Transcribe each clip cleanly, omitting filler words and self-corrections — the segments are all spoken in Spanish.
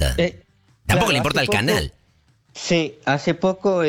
importa. Tampoco Claro, le importa al canal. Sí, hace poco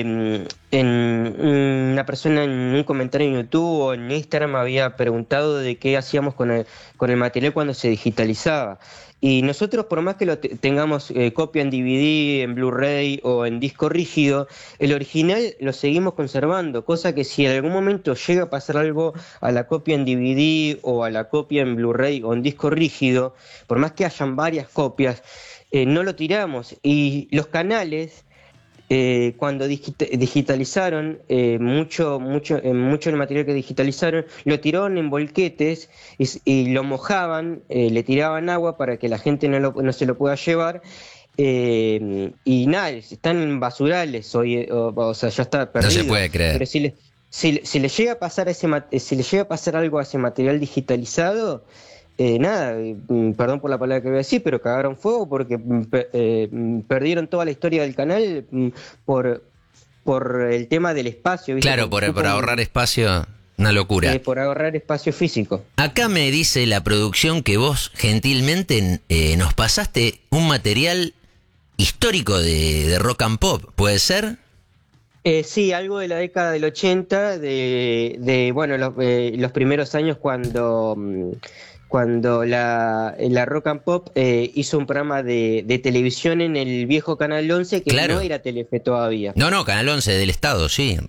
una persona en un comentario en YouTube o en Instagram me había preguntado de qué hacíamos con el material cuando se digitalizaba. Y nosotros, por más que tengamos copia en DVD, en Blu-ray o en disco rígido, el original lo seguimos conservando, cosa que si en algún momento llega a pasar algo a la copia en DVD o a la copia en Blu-ray o en disco rígido, por más que hayan varias copias, no lo tiramos. Y los canales, cuando digitalizaron mucho del material que digitalizaron, lo tiraron en volquetes y lo mojaban, le tiraban agua para que la gente no se lo pueda llevar. Y nada, están en basurales hoy, o sea, ya está perdido. No se puede creer. Pero si le llega a pasar si le llega a pasar algo a ese material digitalizado, nada, perdón por la palabra que voy a decir, pero cagaron fuego porque perdieron toda la historia del canal por el tema del espacio, ¿viste? Claro, por ahorrar espacio, una locura. Por ahorrar espacio físico. Acá me dice la producción que vos gentilmente nos pasaste un material histórico de rock and pop, ¿puede ser? Sí, algo de la década del 80, bueno, los primeros años cuando la Rock and Pop hizo un programa de televisión en el viejo Canal 11 que Claro. no era Telefe todavía. No, Canal 11 del Estado, sí.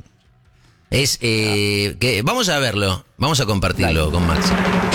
Vamos a verlo, vamos a compartirlo. Dale. Con Max.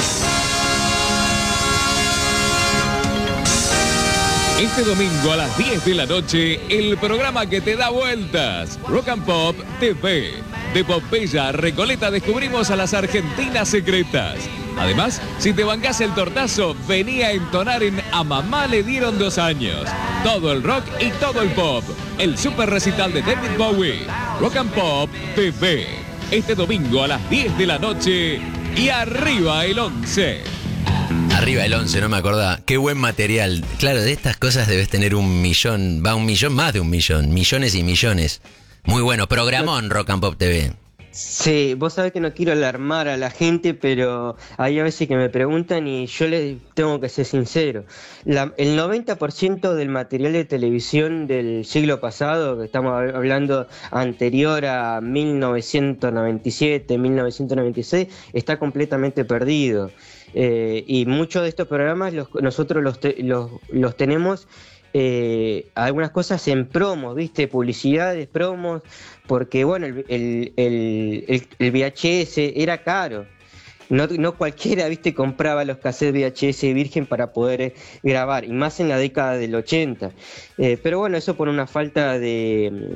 Este domingo a las 10 de la noche, el programa que te da vueltas, Rock and Pop TV. De Pompeya a Recoleta descubrimos a las argentinas secretas. Además, si te bancás el tortazo, venía a entonar en A Mamá le dieron 2 años. Todo el rock y todo el pop. El super recital de David Bowie. Rock and Pop TV. Este domingo a las 10 de la noche y arriba el 11. Arriba el 11, no me acordaba. Qué buen material. Claro, de estas cosas debes tener 1 millón, un millón, más de 1 millón, millones y millones. Muy bueno, programón Rock and Pop TV. Sí, vos sabés que no quiero alarmar a la gente, pero hay a veces que me preguntan y yo les tengo que ser sincero. El 90% del material de televisión del siglo pasado, que estamos hablando anterior a 1997, 1996, está completamente perdido. Y muchos de estos programas nosotros los tenemos, algunas cosas en promos, ¿viste? Publicidades, promos, porque bueno, el VHS era caro. No cualquiera, ¿viste? Compraba los cassettes VHS virgen para poder grabar, y más en la década del 80. Pero bueno, eso por una falta de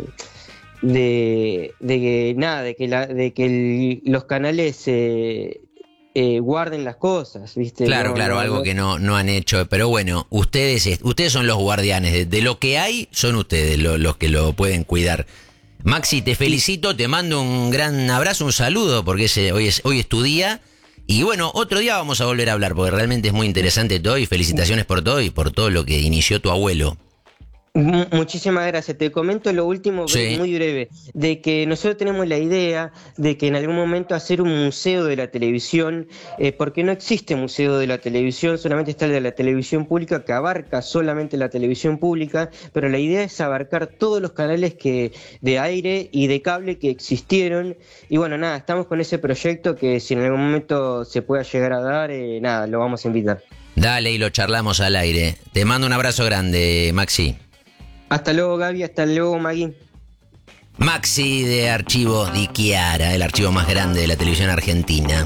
que los canales guarden las cosas, ¿viste? Claro, algo que no han hecho. Pero bueno, ustedes son los guardianes. De lo que hay, son ustedes los que lo pueden cuidar. Maxi, te felicito, te mando un gran abrazo, un saludo, porque hoy es tu día. Y bueno, otro día vamos a volver a hablar, porque realmente es muy interesante todo, y felicitaciones por todo y por todo lo que inició tu abuelo. Muchísimas gracias. Te comento lo último, sí, muy breve, de que nosotros tenemos la idea de que en algún momento hacer un museo de la televisión, porque no existe museo de la televisión, solamente está el de la televisión pública, que abarca solamente la televisión pública, pero la idea es abarcar todos los canales de aire y de cable que existieron. Y bueno, nada, estamos con ese proyecto que si en algún momento se pueda llegar a dar, nada, lo vamos a invitar. Dale, y lo charlamos al aire. Te mando un abrazo grande, Maxi. Hasta luego, Gaby, hasta luego, Magui. Maxi de Archivo di Chiara, el archivo más grande de la televisión argentina.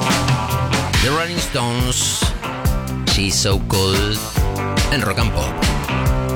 The Rolling Stones, She's So Cold, en Rock and Pop.